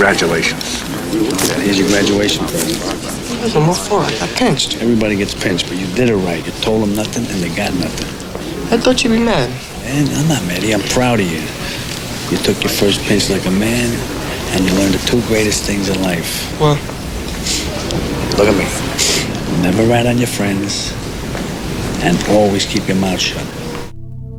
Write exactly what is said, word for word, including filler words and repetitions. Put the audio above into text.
Congratulations. Here's your graduation present. Listen, what for? I got pinched. Everybody gets pinched, but you did it right. You told them nothing, and they got nothing. I thought you'd be mad. Man, I'm not mad. I'm proud of you. You took your first pinch like a man, and you learned the two greatest things in life. What? Look at me. Never rat on your friends, and always keep your mouth shut.